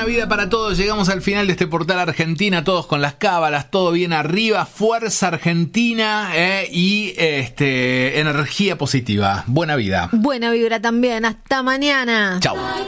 vida para todos. Llegamos al final de este portal Argentina, todos con las cábalas, todo bien arriba, fuerza argentina y energía positiva. Buena vida. Buena vibra también. Hasta mañana. Chau.